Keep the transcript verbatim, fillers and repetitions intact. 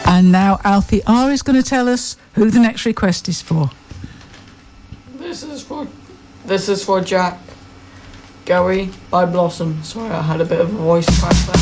And now Alfie R is going to tell us who the next request is for. This is for this is for Jack. Gary by Blossom. Sorry, I had a bit of a voice crack there.